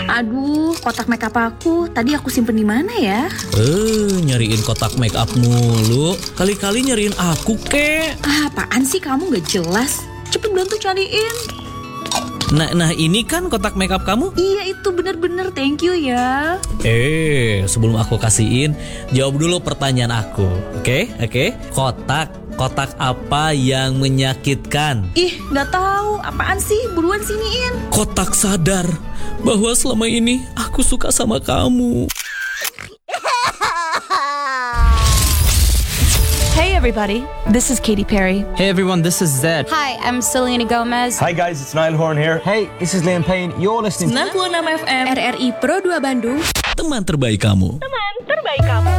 Aduh, kotak makeup aku. Tadi aku simpen di mana ya? Nyariin kotak make up mulu. Kali-kali nyariin aku, kek. Apaan sih kamu gak jelas? Cepet bantu cariin. Nah ini kan kotak make up kamu. Iya itu bener-bener, thank you ya. Sebelum aku kasihin, jawab dulu pertanyaan aku. Oke? Kotak apa yang menyakitkan? Ih, gak tahu. Apaan sih? Buruan siniin. Kotak sadar bahwa selama ini aku suka sama kamu. Hey everybody, this is Katy Perry. Hey everyone, this is Zed. Hi, I'm Selena Gomez. Hi guys, it's Niall Horan here. Hey, this is Liam Payne. You're listening to 96 FM RRI Pro 2 Bandung. Teman terbaik kamu. Teman terbaik kamu.